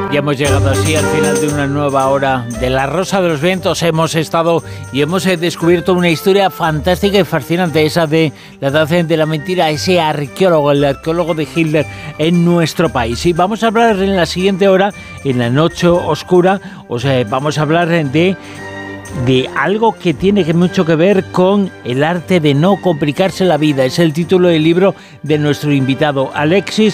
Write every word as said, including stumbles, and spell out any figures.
Ya hemos llegado así al final de una nueva hora de La Rosa de los Vientos. Hemos estado y hemos eh, descubierto una historia fantástica y fascinante, esa de la Edad de la Mentira, ese arqueólogo, el arqueólogo de Hitler en nuestro país. Y vamos a hablar en la siguiente hora, en la noche oscura, o sea, vamos a hablar de... de algo que tiene mucho que ver con el arte de no complicarse la vida. Es el título del libro de nuestro invitado, Alexis